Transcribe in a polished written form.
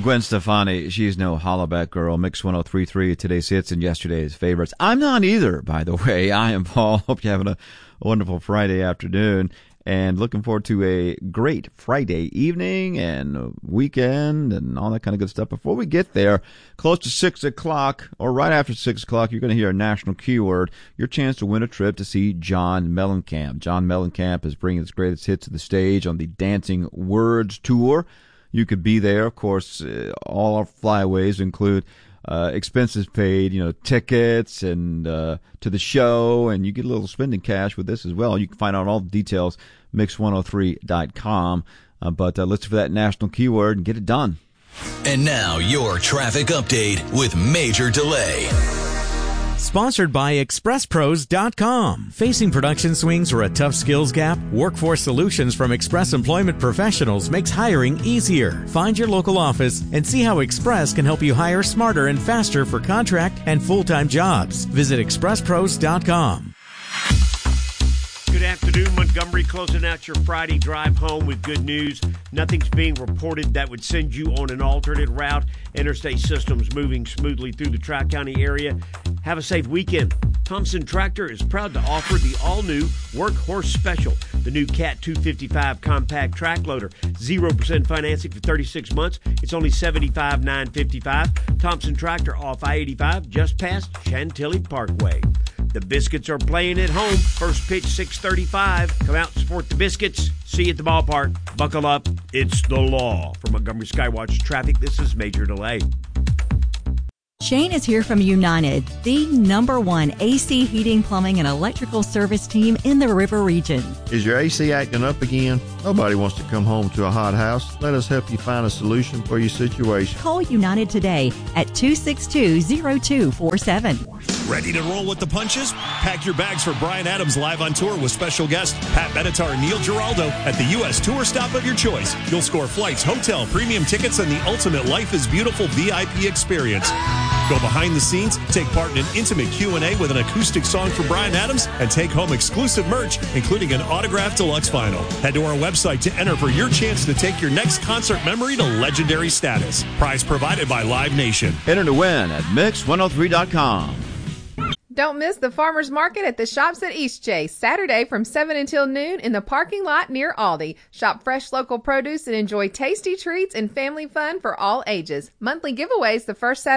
Gwen Stefani, she's no hollaback girl. Mix 103.3, today's hits and yesterday's favorites. I'm not either, by the way. I am Paul. Hope you're having a wonderful Friday afternoon and looking forward to a great Friday evening and weekend and all that kind of good stuff. Before we get there, close to 6 o'clock or right after 6 o'clock, you're going to hear a national keyword, your chance to win a trip to see John Mellencamp. John Mellencamp is bringing his greatest hits to the stage on the Dancing Words Tour. You could be there. Of course, all our flyaways include expenses paid, tickets and to the show, and you get a little spending cash with this as well. You can find out all the details, mix103.com. But let's look for that national keyword and get it done. And now your traffic update with Major Delay. Sponsored by ExpressPros.com. Facing production swings or a tough skills gap? Workforce Solutions from Express Employment Professionals makes hiring easier. Find your local office and see how Express can help you hire smarter and faster for contract and full-time jobs. Visit ExpressPros.com. Good afternoon, Montgomery, closing out your Friday drive home with good news. Nothing's being reported that would send you on an alternate route. Interstate systems moving smoothly through the Tri-County area. Have a safe weekend. Thompson Tractor is proud to offer the all-new Workhorse Special, the new Cat 255 compact track loader. 0% financing for 36 months. It's only $75,955. Thompson Tractor off I-85 just past Chantilly Parkway. The Biscuits are playing at home. First pitch, 6:35. Come out and support the Biscuits. See you at the ballpark. Buckle up. It's the law. From Montgomery Skywatch Traffic, this is Major Delay. Shane is here from United, the #1 AC heating, plumbing, and electrical service team in the River Region. Is your AC acting up again? Nobody wants to come home to a hot house. Let us help you find a solution for your situation. Call United today at 262-0247. Ready to roll with the punches? Pack your bags for Bryan Adams live on tour with special guests Pat Benatar and Neil Giraldo at the U.S. tour stop of your choice. You'll score flights, hotel, premium tickets, and the ultimate Life is Beautiful VIP experience. Go behind the scenes, take part in an intimate Q&A with an acoustic song from Bryan Adams, and take home exclusive merch, including an autographed deluxe vinyl. Head to our website to enter for your chance to take your next concert memory to legendary status. Prize provided by Live Nation. Enter to win at mix103.com. Don't miss the Farmers Market at the Shops at Eastchase, Saturday from 7 until noon in the parking lot near Aldi. Shop fresh local produce and enjoy tasty treats and family fun for all ages. Monthly giveaways the first Saturday